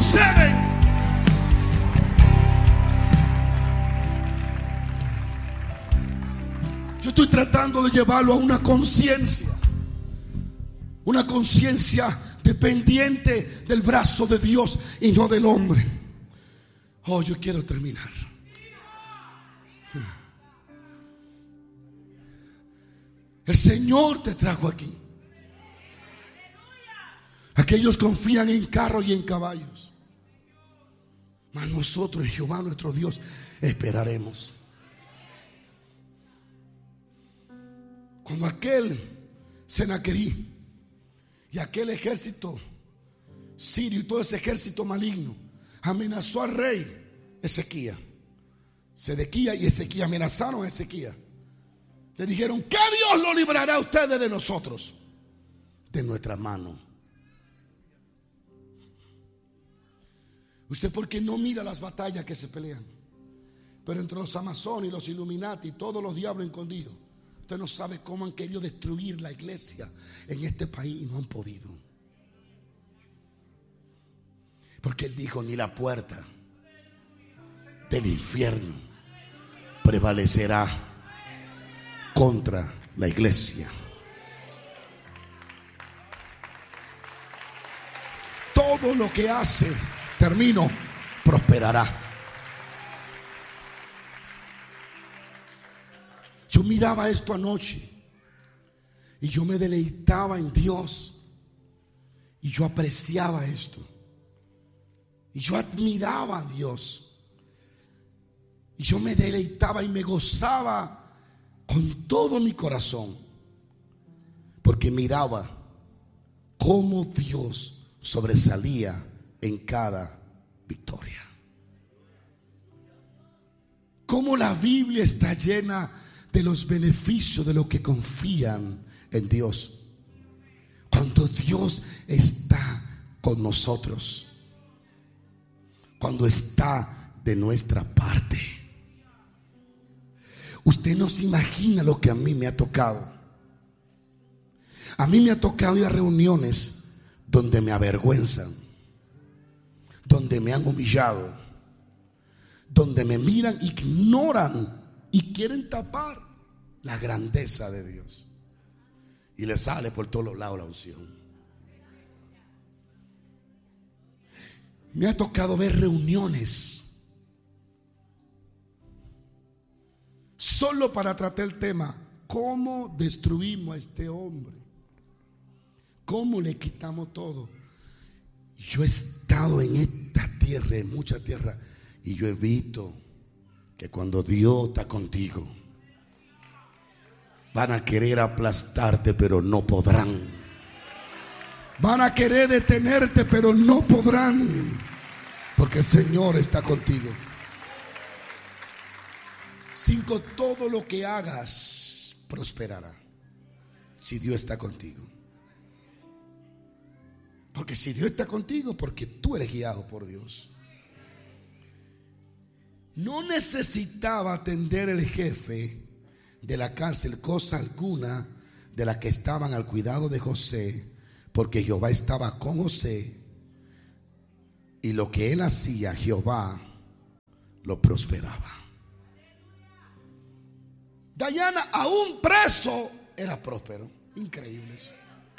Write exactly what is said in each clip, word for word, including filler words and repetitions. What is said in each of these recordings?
suceden. Yo estoy tratando de llevarlo a una conciencia, una conciencia dependiente del brazo de Dios y no del hombre. Oh, yo quiero terminar. El Señor te trajo aquí. Aquellos confían en carros y en caballos, mas nosotros en Jehová nuestro Dios esperaremos. Cuando aquel Senaquerí y aquel ejército sirio y todo ese ejército maligno amenazó al rey Ezequías, Sedequías y Ezequías amenazaron a Ezequías, le dijeron: ¿qué Dios lo librará a ustedes de nosotros? De nuestra mano. Usted, porque no mira las batallas que se pelean, pero entre los amazones y los Illuminati y todos los diablos escondidos, usted no sabe cómo han querido destruir la iglesia en este país y no han podido. Porque Él dijo: ni la puerta del infierno prevalecerá contra la iglesia. Todo lo que hace, termino, prosperará. Yo miraba esto anoche y yo me deleitaba en Dios y yo apreciaba esto y yo admiraba a Dios y yo me deleitaba y me gozaba con todo mi corazón, porque miraba cómo Dios sobresalía en cada victoria. Cómo la Biblia está llena de los beneficios de los que confían en Dios. Cuando Dios está con nosotros, cuando está de nuestra parte. Usted no se imagina lo que a mí me ha tocado. A mí me ha tocado ir a reuniones donde me avergüenzan, donde me han humillado, donde me miran, ignoran y quieren tapar la grandeza de Dios, y le sale por todos los lados la unción. Me ha tocado ver reuniones solo para tratar el tema: ¿cómo destruimos a este hombre? ¿Cómo le quitamos todo? Yo he estado en esta tierra, en mucha tierra, y yo he visto que cuando Dios está contigo, van a querer aplastarte, pero no podrán. Van a querer detenerte, pero no podrán, porque el Señor está contigo. Cinco, todo lo que hagas prosperará si Dios está contigo. Porque si Dios está contigo, porque tú eres guiado por Dios. No necesitaba atender el jefe de la cárcel cosa alguna de las que estaban al cuidado de José, porque Jehová estaba con José, y lo que él hacía, Jehová lo prosperaba. Dayana, aún preso, era próspero. Increíble eso.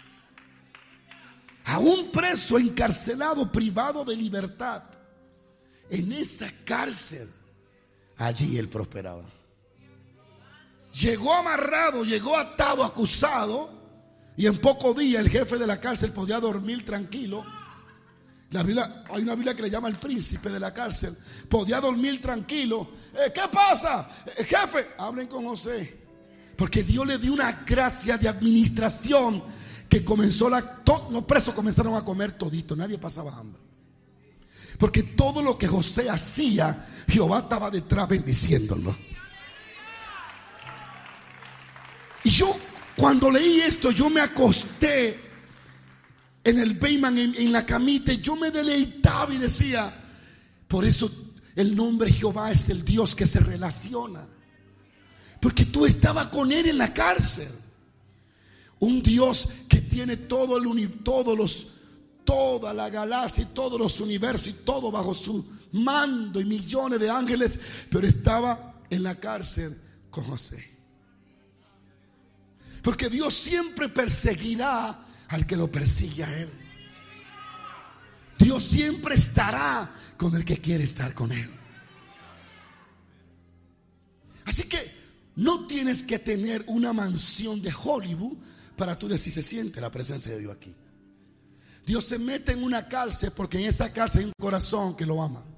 Aún preso, encarcelado, privado de libertad, en esa cárcel, allí él prosperaba. Llegó amarrado, llegó atado, acusado, y en pocos días el jefe de la cárcel podía dormir tranquilo. La Biblia, hay una Biblia que le llama el príncipe de la cárcel. Podía dormir tranquilo. eh, ¿Qué pasa? Eh, jefe, hablen con José. Porque Dios le dio una gracia de administración que comenzó la, to, los presos comenzaron a comer todito. Nadie pasaba hambre. Porque todo lo que José hacía, Jehová estaba detrás bendiciéndolo. Y yo, cuando leí esto, yo me acosté en el Beyman, en, en la camita, y yo me deleitaba y decía: por eso el nombre Jehová es el Dios que se relaciona. Porque tú estabas con él en la cárcel. Un Dios que tiene todo el, todos los toda la galaxia y todos los universos y todo bajo su mando y millones de ángeles, pero estaba en la cárcel con José. Porque Dios siempre perseguirá al que lo persigue a él. Dios siempre estará con el que quiere estar con él. Así que no tienes que tener una mansión de Hollywood para tú decir: se siente la presencia de Dios aquí. Dios se mete en una cárcel porque en esa cárcel hay un corazón que lo ama.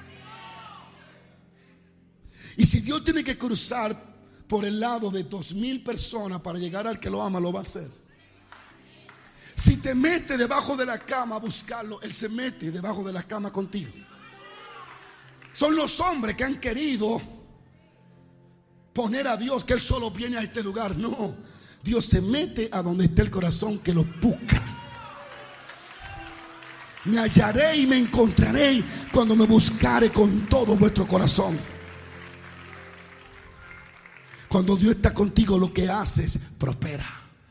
Y si Dios tiene que cruzar por el lado de dos mil personas para llegar al que lo ama, lo va a hacer. Si te mete debajo de la cama a buscarlo, Él se mete debajo de la cama contigo. Son los hombres que han querido poner a Dios que Él solo viene a este lugar. No, Dios se mete a donde está el corazón que lo busca. Me hallaré y me encontraré cuando me buscare con todo vuestro corazón. Cuando Dios está contigo, lo que haces prospera.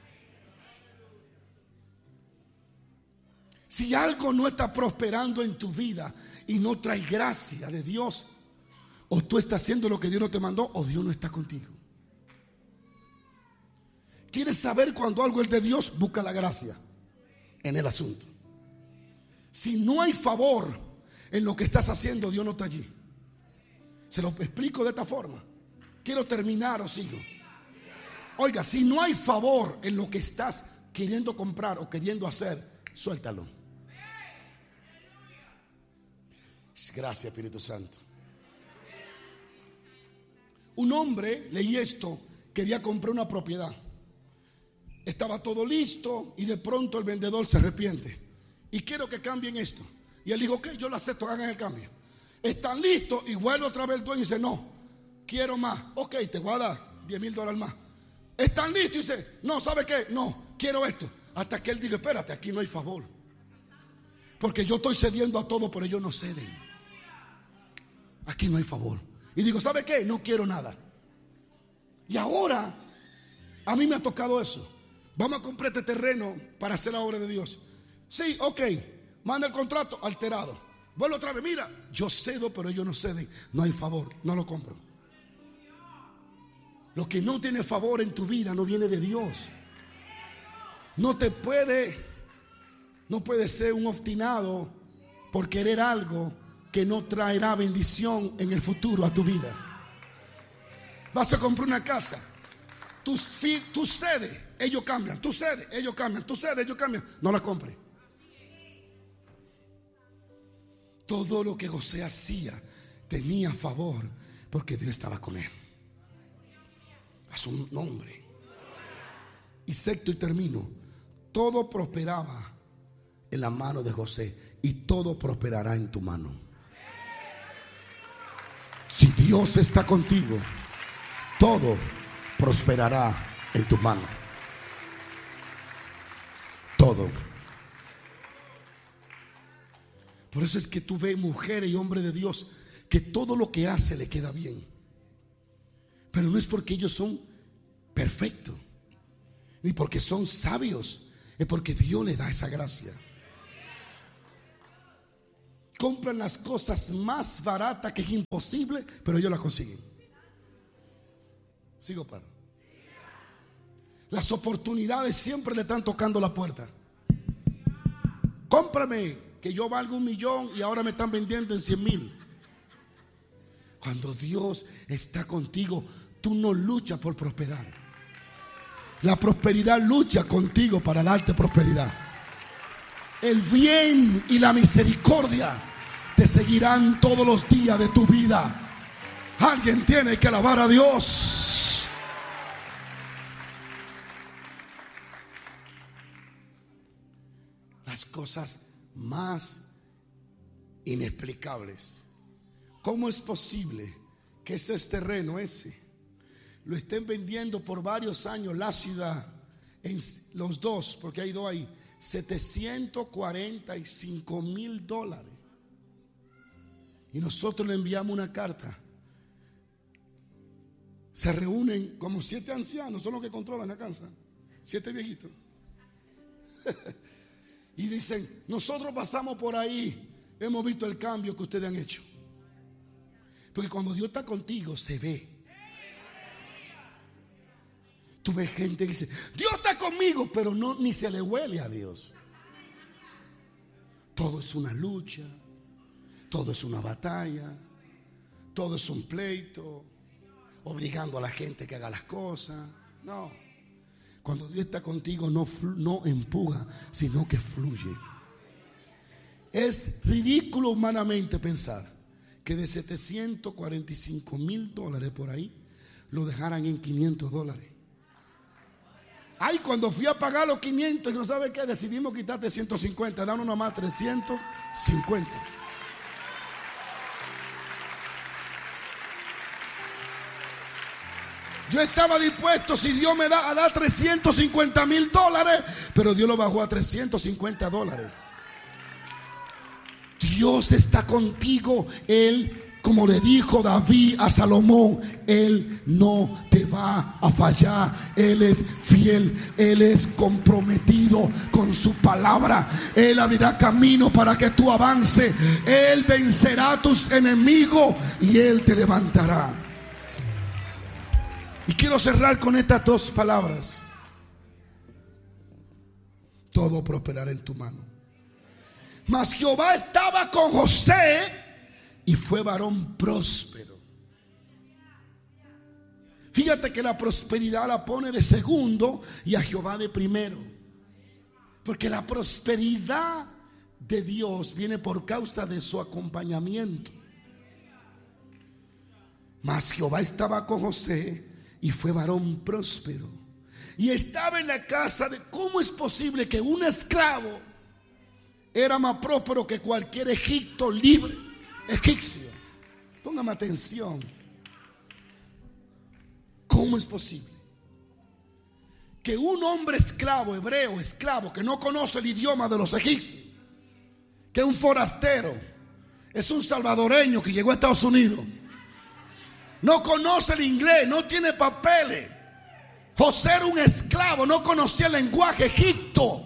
Si algo no está prosperando en tu vida y no trae gracia de Dios, o tú estás haciendo lo que Dios no te mandó, o Dios no está contigo. ¿Quieres saber cuando algo es de Dios? Busca la gracia en el asunto. Si no hay favor en lo que estás haciendo, Dios no está allí. Se lo explico de esta forma. Quiero terminar o sigo. Oiga, si no hay favor en lo que estás queriendo comprar o queriendo hacer, suéltalo. Gracias, Espíritu Santo. Un hombre, leí esto, quería comprar una propiedad. Estaba todo listo y de pronto el vendedor se arrepiente. Y quiero que cambien esto. Y él dijo: ok, yo lo acepto, hagan el cambio. Están listos y vuelve otra vez el dueño y dice: no, quiero más. Ok, te voy a dar diez mil dólares más. Están listos y dice: no, ¿sabe qué? No, quiero esto. Hasta que él diga: espérate, aquí no hay favor. Porque yo estoy cediendo a todo, pero ellos no ceden. Aquí no hay favor. Y digo: ¿sabe qué? No quiero nada. Y ahora a mí me ha tocado eso. Vamos a comprar este terreno para hacer la obra de Dios. Sí, ok. Manda el contrato, alterado. Vuelvo otra vez: mira, yo cedo, pero ellos no ceden. No hay favor, no lo compro. Lo que no tiene favor en tu vida no viene de Dios. No te puede, no puede ser un obstinado por querer algo que no traerá bendición en el futuro a tu vida. Vas a comprar una casa. Tú, tú cedes, ellos cambian. Tú cedes, ellos cambian. Tú cedes, ellos cambian. No la compres. Todo lo que José hacía tenía favor porque Dios estaba con él. A su nombre. Y sexto y termino. Todo prosperaba en la mano de José y todo prosperará en tu mano. Si Dios está contigo, todo prosperará en tu mano. Todo. Por eso es que tú ves mujeres y hombres de Dios que todo lo que hace le queda bien. Pero no es porque ellos son perfectos, ni porque son sabios, es porque Dios les da esa gracia. Compran las cosas más baratas que es imposible, pero ellos las consiguen. Sigo, paro. Las oportunidades siempre le están tocando la puerta. Cómprame, que yo valgo un millón y ahora me están vendiendo en cien mil. Cuando Dios está contigo, tú no luchas por prosperar. La prosperidad lucha contigo para darte prosperidad. El bien y la misericordia te seguirán todos los días de tu vida. Alguien tiene que alabar a Dios. Las cosas más inexplicables. ¿Cómo es posible que este terreno ese lo estén vendiendo por varios años la ciudad, en los dos, porque hay dos ahí, setecientos cuarenta y cinco mil dólares? Y nosotros le enviamos una carta. Se reúnen como siete ancianos, son los que controlan la casa, siete viejitos. Y dicen, nosotros pasamos por ahí, hemos visto el cambio que ustedes han hecho. Porque cuando Dios está contigo, se ve. Tú ves gente que dice, Dios está conmigo, pero no, ni se le huele a Dios. Todo es una lucha, todo es una batalla, todo es un pleito, obligando a la gente que haga las cosas. No, cuando Dios está contigo no, no empuja, sino que fluye. Es ridículo humanamente pensar que de setecientos cuarenta y cinco mil dólares por ahí lo dejaran en quinientos dólares. Ay, cuando fui a pagar los quinientos y no sabe qué, decidimos quitarte ciento cincuenta, danos nomás trescientos cincuenta. Yo estaba dispuesto, si Dios me da a dar trescientos cincuenta mil dólares, pero Dios lo bajó a trescientos cincuenta dólares. Dios está contigo. Él, como le dijo David a Salomón, Él no te va a fallar. Él es fiel, Él es comprometido con su palabra. Él abrirá camino para que tú avances. Él vencerá a tus enemigos y Él te levantará. Y quiero cerrar con estas dos palabras. Todo prosperará en tu mano. Mas Jehová estaba con José y fue varón próspero. Fíjate que la prosperidad la pone de segundo y a Jehová de primero. Porque la prosperidad de Dios viene por causa de su acompañamiento. Mas Jehová estaba con José y fue varón próspero. Y estaba en la casa de... ¿Cómo es posible que un esclavo era más próspero que cualquier Egipto libre, egipcio? Póngame atención. ¿Cómo es posible que un hombre esclavo, hebreo, esclavo, que no conoce el idioma de los egipcios, que es un forastero, es un salvadoreño que llegó a Estados Unidos, no conoce el inglés, no tiene papeles? José era un esclavo, no conocía el lenguaje egipto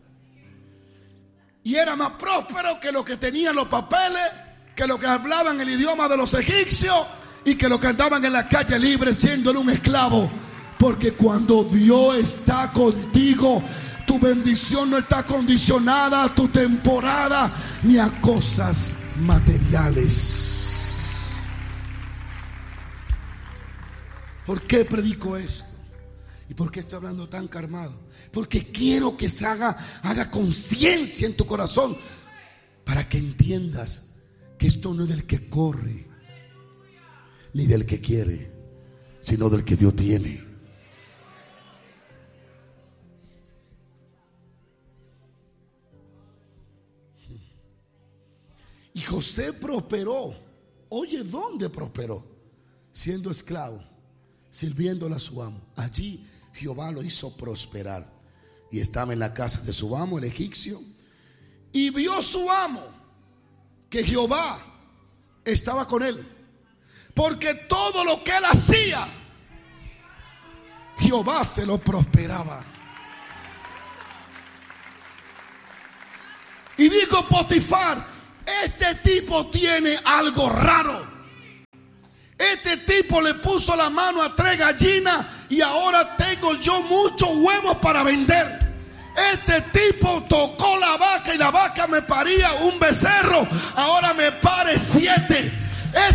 y era más próspero que los que tenían los papeles, que los que hablaban el idioma de los egipcios y que los que andaban en la calle libre siendo él un esclavo. Porque cuando Dios está contigo, tu bendición no está condicionada a tu temporada ni a cosas materiales. ¿Por qué predico esto? ¿Y por qué estoy hablando tan calmado? Porque quiero que se haga, haga conciencia en tu corazón, para que entiendas que esto no es del que corre ni del que quiere, sino del que Dios tiene. Y José prosperó. Oye, ¿dónde prosperó? Siendo esclavo, sirviéndole a su amo. Allí Jehová lo hizo prosperar. Y estaba en la casa de su amo, el egipcio. Y vio su amo que Jehová estaba con él, porque todo lo que él hacía, Jehová se lo prosperaba. Y dijo Potifar: este tipo tiene algo raro. Este tipo le puso la mano a tres gallinas y ahora tengo yo muchos huevos para vender. Este tipo tocó la vaca y la vaca me paría un becerro, ahora me pare siete.